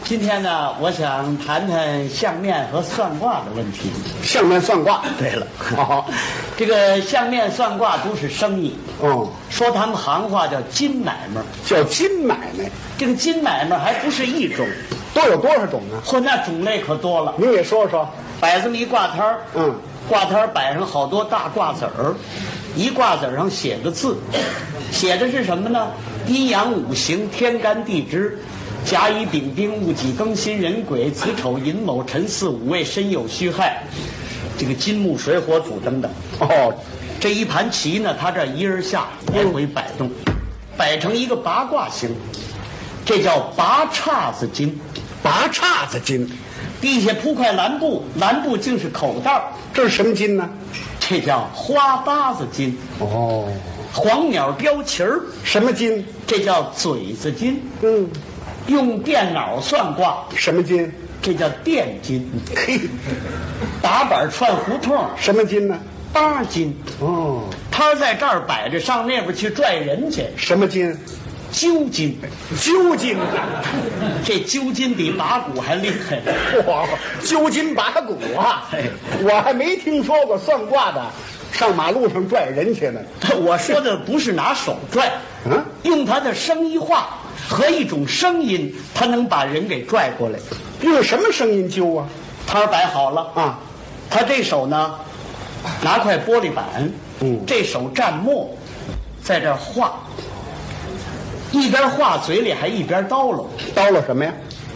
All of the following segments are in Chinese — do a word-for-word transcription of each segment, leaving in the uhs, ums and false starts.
今天呢，我想谈谈相面和算卦的问题。 相面算卦， 对了， 好， 这个相面算卦都是生意。 哦， 说他们行话叫金买卖， 叫金买卖。 这个金买卖还不是一种， 都有多少种呢？ 嚯，那种类可多了。 您给说说。 摆这么一挂摊儿， 嗯， 挂摊儿摆上好多大挂子儿，一挂子儿上写个字，写的是什么呢？阴阳五行，天干地支。甲乙丙丁戊己庚辛壬癸子丑寅卯辰巳午未申酉戌亥，这个金木水火土等等。 哦， 这一盘棋呢，它这一而下来回摆动，摆成一个八卦形，这叫八叉子金。 八叉子金， 地下铺块蓝布，蓝布竟是口袋， 这是什么金呢？ 这叫花八子金。 哦， 黄鸟标旗儿， 什么金？ 这叫嘴子金。 嗯， 用电脑算卦， 什么金？ 这叫电金。 嘿， 打板串胡同， 什么金呢？ 八金。 哦， 摊在这儿摆着，上那边去拽人去， 什么金？ 揪金。 揪金啊！ 这揪金比拔鼓还厉害。 哇，揪金拔鼓啊！我还没听说过算卦的上马路上拽人去呢。 我说的不是拿手拽， 嗯， 用他的声音话和一种声音，他能把人给拽过来。 用什么声音揪啊？ 摊儿摆好了啊， 他这手呢，拿块玻璃板， 嗯， 这手蘸墨，在这儿画，一边画嘴里还一边叨唠， 叨唠什么呀？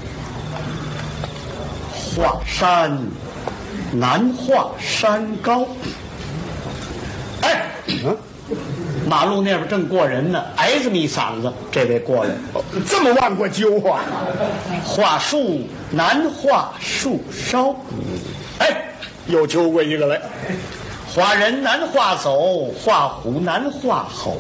华山难画山高。哎， 嗯， 马路那边正过人呢，挨这么一嗓子，这位过来， 这么万过揪啊？ 画树难画树梢。哎， 又揪过一个来。 画人难画走，画虎难画吼。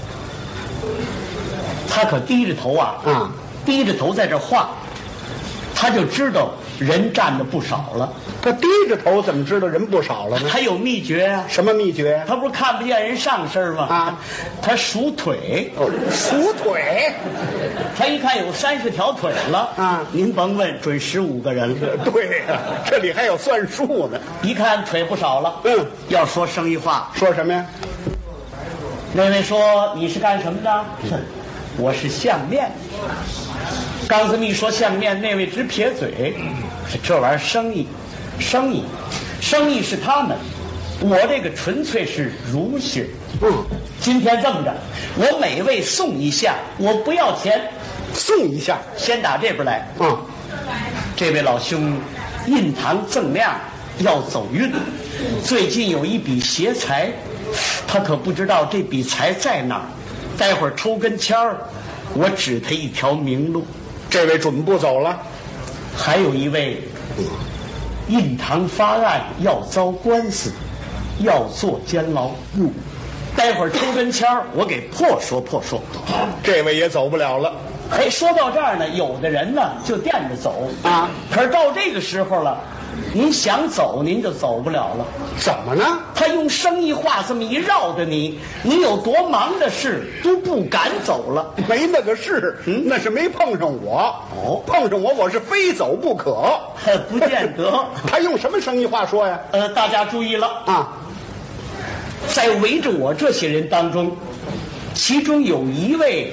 他可低着头啊， 啊， 低着头在这画，他就知道人站的不少了。 他低着头怎么知道人不少了呢？ 他有秘诀啊。 什么秘诀？ 他不是看不见人上身吗？ 啊， 他数腿， 哦，数腿。 他一看有三十条腿了啊， 您甭问，准十五个人了。 对呀、啊，这里还有算数呢。 一看腿不少了， 嗯， 要说生意话， 说什么呀？ 那位说你是干什么的？哼，我是相面。刚这么一说相面，那位直撇嘴，这玩意儿生意，生意，生意是他们，我这个纯粹是儒学。 嗯， 今天这么着，我每位送一项，我不要钱， 送一下。 先打这边来。 嗯， 这位老兄，印堂锃亮，要走运，最近有一笔邪财，他可不知道这笔财在哪儿，待会儿抽根签儿，我指他一条明路。 这位准不走了。 还有一位，印堂发暗，要遭官司，要坐监牢。嗯，待会儿抽根签儿，我给破说破说。 这位也走不了了。 哎，说到这儿呢，有的人呢就惦着走啊， 可是到这个时候了，您想走您就走不了了。 怎么呢？ 他用生意话这么一绕着你，你有多忙的事都不敢走了。 没那个事，嗯，那是没碰上我。 哦， 碰上我，我是非走不可。 不见得。 他用什么生意话说呀？ 呃，大家注意了啊， 在围着我这些人当中，其中有一位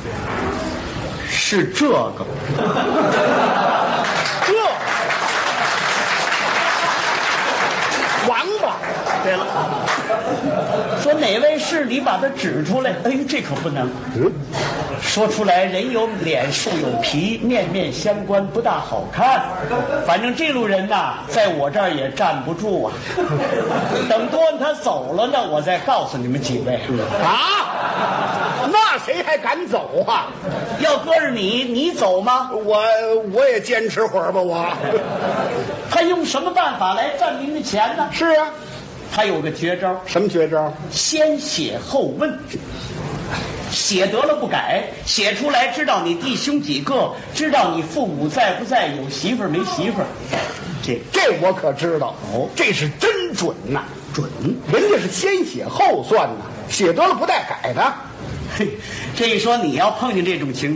是这个， 这王八。 对了，说哪位是你把他指出来？哎呦，这可不能。 嗯， 说出来人有脸树有皮，面面相关，不大好看。反正这路人呐，在我这儿也站不住啊。等多他走了呢，我再告诉你们几位。 啊，那谁还敢走啊？ 要搁着你，你走吗？ 我我也坚持会儿吧。我他用什么办法来赚您的钱呢？ 是啊， 他有个绝招。 什么绝招？ 先写后问。写得了不改，写出来知道你弟兄几个，知道你父母在不在，有媳妇儿没媳妇儿。这这我可知道。 哦， 这是真准呐、啊， 准。 人家是先写后算呐、啊，写得了不带改的。 嘿，这一说你要碰见这种情况，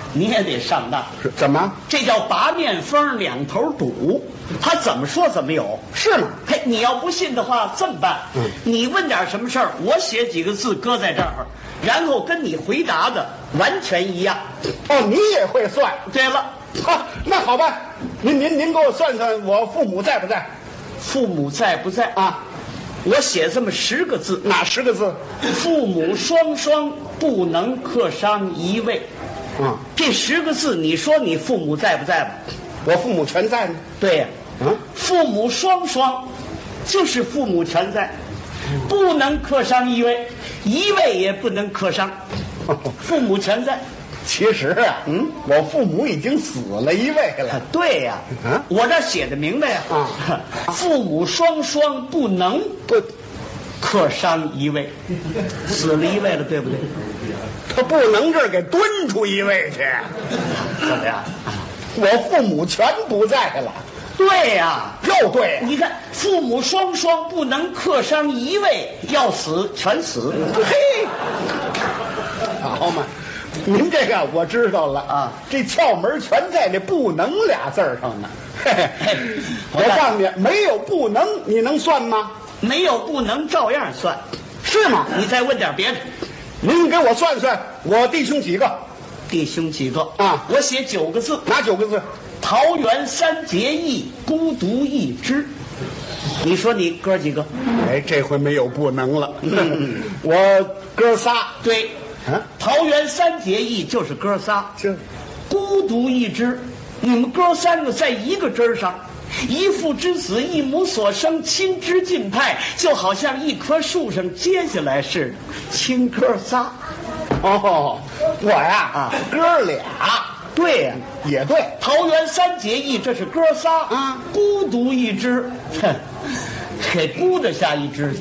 你也得上当。 是怎么？ 这叫八面风两头堵，他怎么说怎么有， 是吗？ 嘿，你要不信的话，这么办，嗯，你问点什么事儿，我写几个字搁在这儿，然后跟你回答的完全一样。 哦，你也会算？ 对了， 啊，那好吧，您您您给我算算，我父母在不在？ 父母在不在啊？ 我写这么十个字， 哪十个字？ 父母双双不能克伤一位。 嗯， 这十个字，你说你父母在不在吧？ 我父母全在呢。 对呀、 啊，嗯， 父母双双，就是父母全在，不能克伤一位，一位也不能克伤，父母全在。 其实啊，嗯，我父母已经死了一位了。 对呀、啊，啊，我这写的明白呀。啊，父母双双不能不克伤一位，死了一位了，对不对？ 他不能这儿给蹲出一位去， 怎么样？ 我父母全不在了。 对呀、啊， 又对、啊， 你看，父母双双不能克伤一位，要死全死。 嘿，好嘛。您这个我知道了啊， 这窍门全在这不能俩字儿上呢。嘿嘿，我告诉你，没有不能，你能算吗？ 没有不能，照样算， 是吗？ 你再问点别的。 您给我算算，我弟兄几个？ 弟兄几个啊？ 我写九个字， 哪九个字？ 桃园三结义，孤独一枝。你说你哥几个？ 哎，这回没有不能了。嗯、我哥仨。 对。啊，桃园三结义就是哥仨， 这孤独一枝，你们哥三个在一个枝上，一父之子，一母所生，亲支近派，就好像一棵树上结下来似的，亲哥仨。 哦，我呀啊，哥俩。 对呀、 啊，也对。 桃园三结义，这是哥仨啊，孤独一枝，哼，给孤得下一枝去。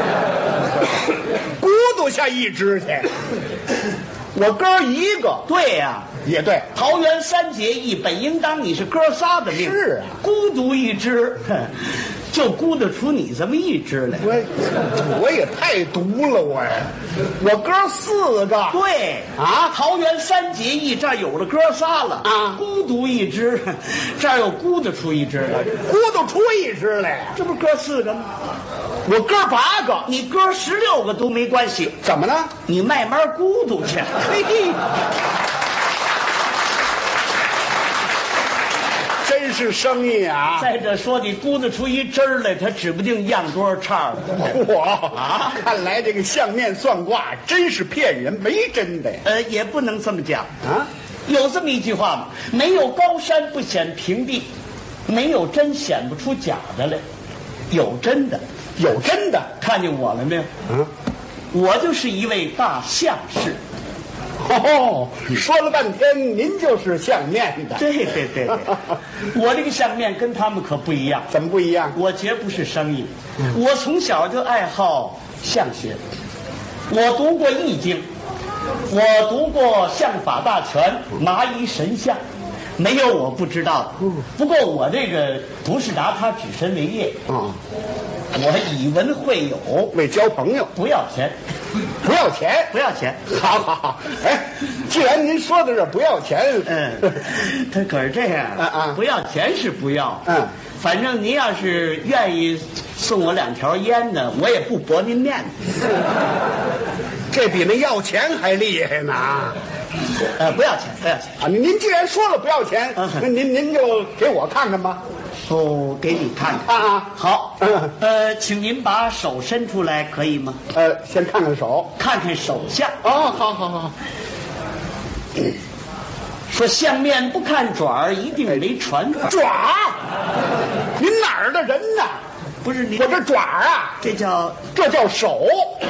咕嘟下一只去，我哥一个。 对呀、啊， 也对。 桃园三结义本应当你是哥仨的命， 是啊， 孤独一只，就孤得出你这么一只来。 我我也太毒了，我呀，我哥四个。 对啊，桃园三结义这儿有了哥仨了啊，孤独一只，这儿又孤得出一只来， 孤独出一只来， 这不哥四个吗？ 我哥八个， 你哥十六个都没关系。 怎么呢？ 你慢慢孤独去。 嘿嘿，真是生意啊！ 再者说，你估得出一枝儿来，他指不定样多少叉了。 嚯啊！看来这个相面算卦真是骗人，没真的呀。 呃，也不能这么讲啊。 有这么一句话吗？没有高山不显平地，没有真显不出假的来。有真的。 有真的， 看见我了没有？嗯，我就是一位大相士。 哦，说了半天，您就是相面的。 对对对对，我这个相面跟他们可不一样。 怎么不一样？ 我绝不是生意，嗯、我从小就爱好相学，我读过《易经》，我读过《相法大全》《麻衣神相》。没有我不知道的，不过我这个不是拿它指身为业啊，我以文会友， 为交朋友， 不要钱， 不要钱， 不要钱。 好好好，哎，既然您说的是不要钱， 嗯，他可是这样啊啊，不要钱是不要，嗯，反正您要是愿意送我两条烟呢，我也不驳您面子。 这比那要钱还厉害呢啊！ 呃，不要钱，不要钱啊！您既然说了不要钱，那、嗯、您您就给我看看吧。 哦，给你看看啊！ 好，嗯、呃，请您把手伸出来，可以吗？ 呃，先看看手， 看看手相。 哦，好好好。 嗯、说相面不看爪儿，一定没传法。 爪？您哪儿的人呢？ 不是你， 我这爪啊， 这叫这叫手。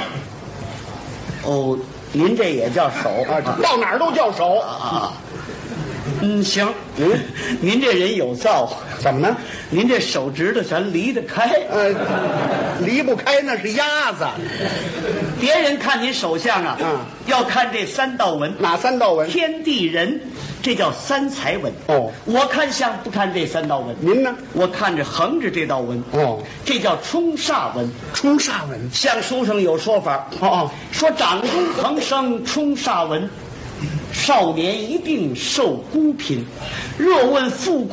哦。您这也叫手啊？到哪儿都叫手啊！嗯，行，您您这人有造， 怎么呢？ 您这手指头全离得开， 呃，离不开那是鸭子。 别人看您手相啊， 嗯， 要看这三道纹。 哪三道纹？ 天地人，这叫三才纹。 哦， 我看相不看这三道纹。 您呢？ 我看着横着这道纹。 哦， 这叫冲煞纹。 冲煞纹， 相书上有说法。 哦哦， 说掌中横生冲煞纹。 少年一定受孤贫。若问富贵